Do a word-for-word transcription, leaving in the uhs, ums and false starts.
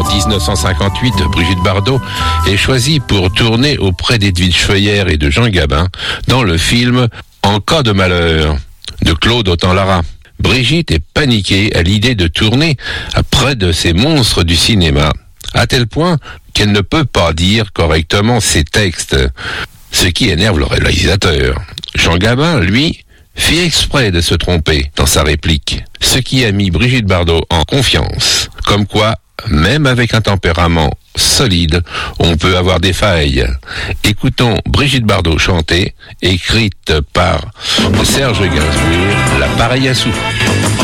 dix-neuf cent cinquante-huit, Brigitte Bardot est choisie pour tourner auprès d'Edwige Feuillère et de Jean Gabin dans le film En cas de malheur de Claude Autant-Lara. Brigitte est paniquée à l'idée de tourner près de ces monstres du cinéma, à tel point qu'elle ne peut pas dire correctement ses textes, ce qui énerve le réalisateur. Jean Gabin, lui, fit exprès de se tromper dans sa réplique, ce qui a mis Brigitte Bardot en confiance. Comme quoi, même avec un tempérament solide, on peut avoir des failles. Écoutons Brigitte Bardot chanter, écrite par Serge Gainsbourg, La pareille à sous.